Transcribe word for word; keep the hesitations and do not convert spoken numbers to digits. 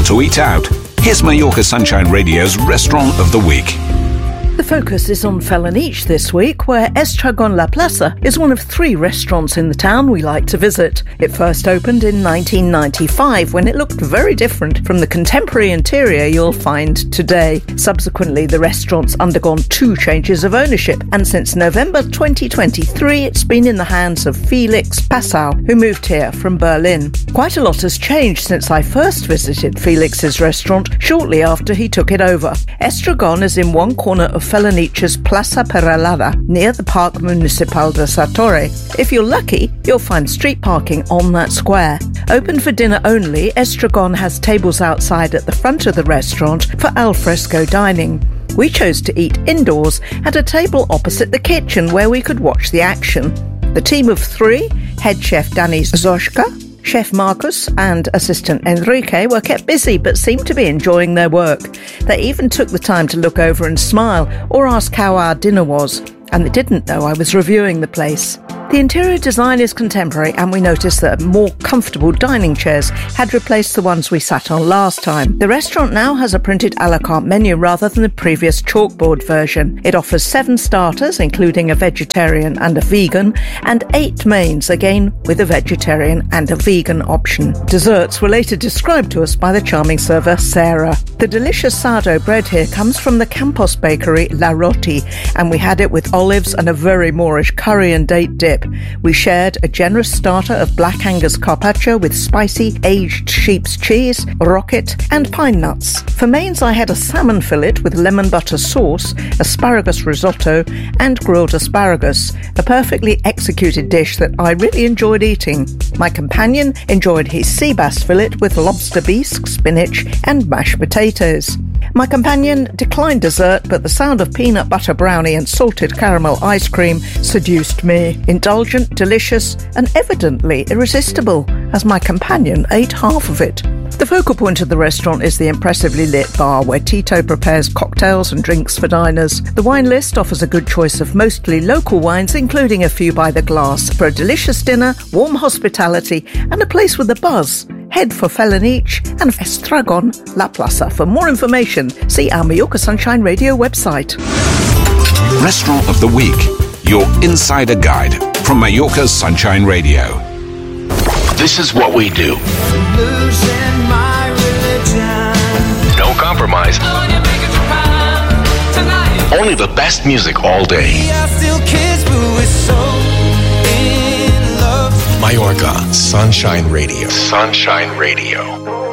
want to eat out? Here's Mallorca Sunshine Radio's Restaurant of the Week. The focus is on Felanitx this week, where Estragon La Plaza is one of three restaurants in the town we like to visit. It first opened in nineteen ninety-five, when it looked very different from the contemporary interior you'll find today. Subsequently, the restaurant's undergone two changes of ownership, and since November twenty twenty-three, it's been in the hands of Felix Passau, who moved here from Berlin. Quite a lot has changed since I first visited Felix's restaurant shortly after he took it over. Estragon is in one corner of Felanitx's Plaza Peralada, near the Park Municipal de Satorre. If you're lucky, you'll find street parking on that square. Open for dinner only, Estragon has tables outside at the front of the restaurant for al fresco dining. We chose to eat indoors at a table opposite the kitchen where we could watch the action. The team of three, head chef Dani Zoshka, Chef Marcus and assistant Enrique, were kept busy but seemed to be enjoying their work. They even took the time to look over and smile or ask how our dinner was, and they didn't know I was reviewing the place. The interior design is contemporary, and we noticed that more comfortable dining chairs had replaced the ones we sat on last time. The restaurant now has a printed a la carte menu rather than the previous chalkboard version. It offers seven starters, including a vegetarian and a vegan, and eight mains, again with a vegetarian and a vegan option. Desserts were later described to us by the charming server Sarah. The delicious sourdough bread here comes from the Campos bakery La Roti, and we had it with olives and a very Moorish curry and date dip. We shared a generous starter of black Angus carpaccio with spicy aged sheep's cheese, rocket and pine nuts. For mains, I had a salmon fillet with lemon butter sauce, asparagus risotto and grilled asparagus, a perfectly executed dish that I really enjoyed eating. My companion enjoyed his sea bass fillet with lobster bisque, spinach and mashed potatoes. My companion declined dessert, but the sound of peanut butter brownie and salted caramel ice cream seduced me. Indulgent, delicious, and evidently irresistible, as my companion ate half of it. The focal point of the restaurant is the impressively lit bar, where Tito prepares cocktails and drinks for diners. The wine list offers a good choice of mostly local wines, including a few by the glass. For a delicious dinner, warm hospitality, and a place with a buzz, head for Felanitx and Estragon La Plaza. For more information, see our Mallorca Sunshine Radio website. Restaurant of the Week, your insider guide from Mallorca's Sunshine Radio. This is what we do. Losing my religion. No compromise. Only the best music all day. We are still kids, but we're so in love. Mallorca Sunshine Radio. Sunshine Radio.